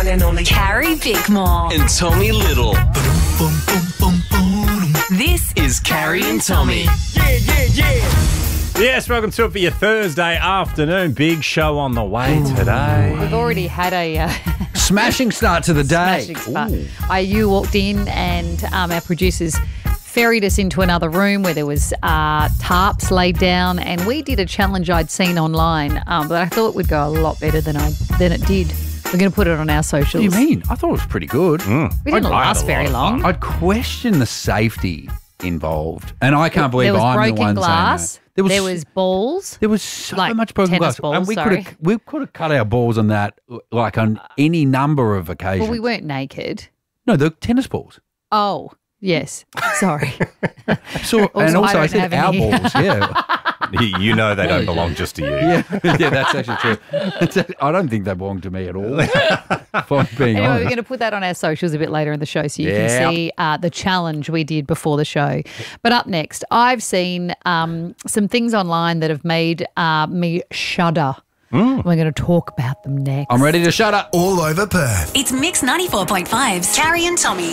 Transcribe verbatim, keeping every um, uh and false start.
and only Carrie Bickmore. And Tommy Little. This Is Carrie and Tommy. Yeah, yeah, yeah. Yes, welcome to it for your Thursday afternoon. Big show on the way today. We've already had a uh, Smashing start to the day. smashing spot. I, you walked in and um, our producers ferried us into another room where there was uh, tarps laid down, and we did a challenge I'd seen online, um, but I thought it would go a lot better than I than it did. We're going to put it on our socials. What do you mean? I thought it was pretty good. We didn't I- I had last a very lot of long. I'd question the safety involved, and I can't believe There was I'm the broken one glass. saying that. There was, there was balls. there was so like much broken tennis glass, balls, and we could sorry. have we could have cut our balls on that like on any number of occasions. Well, we weren't naked. No, the tennis balls. Oh, yes. Sorry. So, Also, and I also I, don't said have our any. balls. Yeah, You you know they don't belong just to you. yeah, yeah. That's actually true. It's a- I don't think they belong to me at all. If I'm being Anyway, we're honest. going to put that on our socials a bit later in the show so you Yeah. can see uh, the challenge we did before the show. But up next, I've seen um, some things online that have made uh, me shudder. We're going to talk about them next. I'm ready to shut up. All over Perth. It's Mix ninety-four point five's Carrie and Tommy.